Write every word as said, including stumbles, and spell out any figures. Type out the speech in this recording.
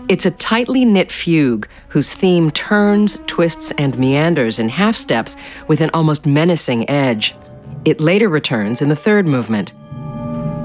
It's a tightly knit fugue whose theme turns, twists, and meanders in half steps with an almost menacing edge. It later returns in the third movement.